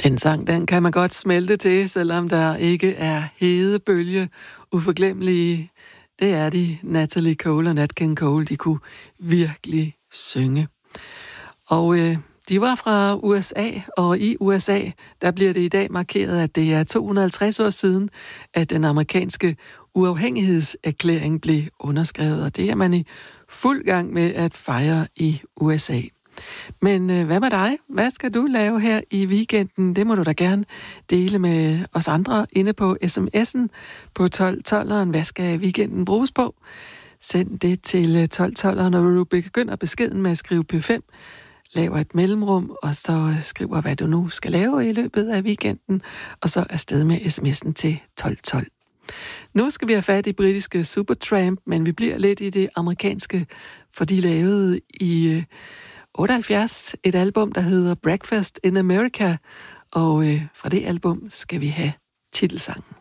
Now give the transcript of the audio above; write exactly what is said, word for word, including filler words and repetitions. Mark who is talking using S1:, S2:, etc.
S1: Den sang, den kan man godt smelte til, selvom der ikke er hedebølge, uforglemmelige. Det er de, Natalie Cole og Nat King Cole, de kunne virkelig synge. Og øh, de var fra U S A, og i U S A, der bliver det i dag markeret, at det er to hundrede og halvtreds år siden, at den amerikanske uafhængighedserklæring blev underskrevet, og det er man i fuld gang med at fejre i U S A. Men øh, hvad med dig? Hvad skal du lave her i weekenden? Det må du da gerne dele med os andre inde på sms'en på tolv tolveren. Hvad skal weekenden bruges på? Send det til tolv tolveren, når du begynder beskeden med at skrive P fem. Lav et mellemrum, og så skriver, hvad du nu skal lave i løbet af weekenden, og så afsted med sms'en til tolv tolv. Nu skal vi have fat i britiske Supertramp, men vi bliver lidt i det amerikanske, for de lavede i otteoghalvfjerds et album, der hedder Breakfast in America, og øh, fra det album skal vi have titelsangen.